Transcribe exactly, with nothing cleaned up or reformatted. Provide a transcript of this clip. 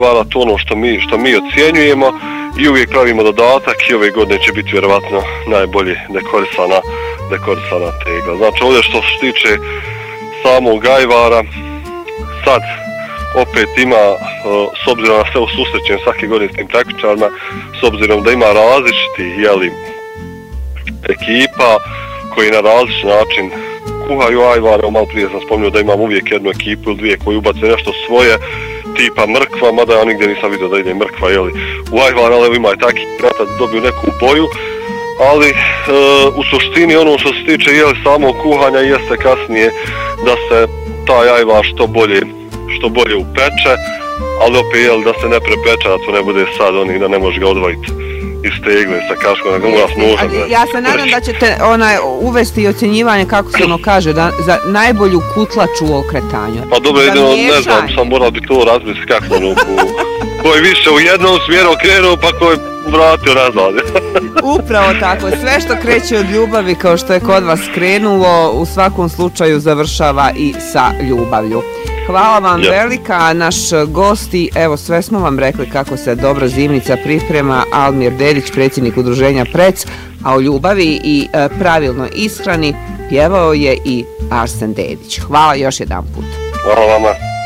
Hvala to ono što mi, što mi ocjenjujemo i uvijek pravimo dodatak i ove godine će biti vjerovatno najbolje dekorisana, dekorisana tegla. Znači ovdje što se tiče samog ajvara, sad opet ima, s obzirom na sve susrećem svake godine s tim takmičarima, s obzirom da ima različiti jeli, ekipa koji na različit način kuhaju ajvare. Malo prije sam spomenuo da imam uvijek jednu ekipu ili dvije koji ubace nešto svoje, tipa mrkva, mada ja nigdje nisam vidio da ide mrkva jeli, u ajvar, ali ima i takvi da dobiju neku boju. Ali e, u suštini ono što se tiče jeli, samog kuhanja jeste kasnije da se taj ajvar što bolje, što bolje upeče, ali opet jeli, da se ne prepeče, da to ne bude sad oni da ne može ga odvojiti iz tegle sa kaškom, nego mora s nožem. Ja se nadam da ćete onaj, uvesti ocjenjivanje, kako se ono kaže, da, za najbolju kutlaču u okretanju. Pa dobro, jedino, ne znam, sam morao bi to razmisliti kako ono, ko je više u jednom smjeru krenuo, pa ko je vratio nazad. Upravo tako, sve što kreće od ljubavi, kao što je kod vas krenulo, u svakom slučaju završava i sa ljubavlju. Hvala vam ja. velika, naš gosti, evo sve smo vam rekli kako se dobro zimnica priprema. Almir Dedić, predsjednik udruženja Prec, a o ljubavi i e, pravilnoj ishrani pjevao je i Arsen Dedić. Hvala još jedan put. Hvala vama.